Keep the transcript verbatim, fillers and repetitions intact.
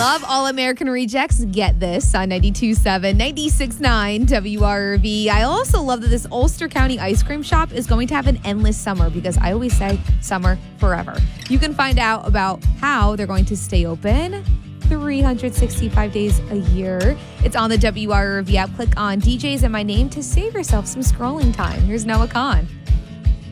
love All American Rejects. Get this on ninety-two point seven, ninety-six point nine W R V. I also love that this Ulster County ice cream shop is going to have an endless summer because I always say summer forever. You can find out about how they're going to stay open three hundred sixty-five days a year. It's on the W R V app. Click on D Js and my name to save yourself some scrolling time. Here's Noah Khan.